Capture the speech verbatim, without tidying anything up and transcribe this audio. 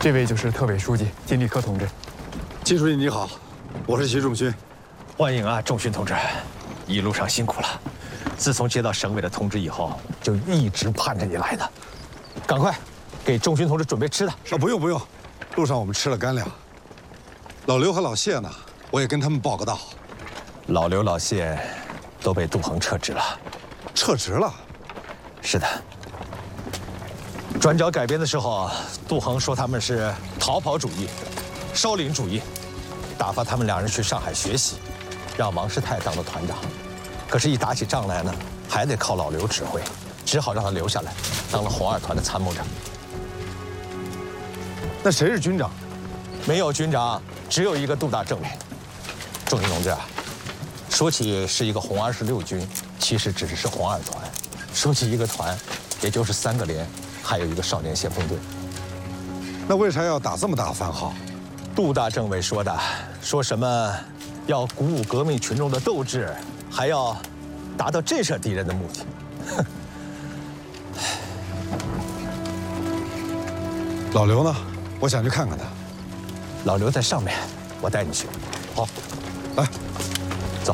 这位就是特委书记金立科同志。 金书记你好，我是徐仲勋。 欢迎啊，仲勋同志，一路上辛苦了。自从接到省委的通知以后，就一直盼着你来的。赶快给仲勋同志准备吃的。 啊，不用不用，路上我们吃了干粮。老刘和老谢呢，我也跟他们报个到。 老刘、老谢都被杜恒撤职了。 撤职了？ 是的。转角改编的时候，杜恒说他们是逃跑主义、烧领主义，打发他们两人去上海学习，让王世泰当了团长。可是，一打起仗来呢，还得靠老刘指挥，只好让他留下来，当了红二团的参谋长。 那谁是军长？ 没有军长，只有一个杜大政委。仲勋同志啊，说起是一个红二十六军，其实只是红二团。说起一个团，也就是三个连，还有一个少年先锋队。 那为啥要打这么大番号？ 杜大政委说的，说什么要鼓舞革命群众的斗志，还要达到震慑敌人的目的。哼。 老刘呢？我想去看看他。 老刘在上面，我带你去。 好，来。